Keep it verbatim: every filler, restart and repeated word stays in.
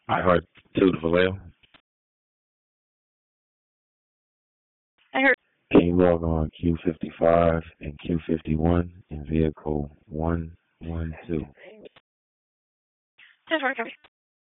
I heard two to Vallejo. I heard. Can you log on Q fifty-five and Q fifty-one in vehicle one one two? ten four, copy.